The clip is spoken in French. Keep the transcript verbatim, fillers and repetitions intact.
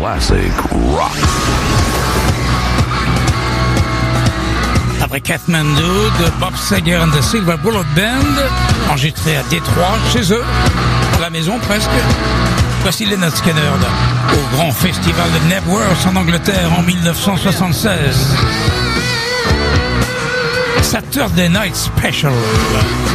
classic rock. Après Kathmandu de Bob Seger and the Silver Bullet Band, enregistré à Détroit, chez eux, à la maison presque. Voici Lynyrd Skynyrd au grand festival de Knebworth en Angleterre en dix-neuf cent soixante-seize. Saturday Night Special.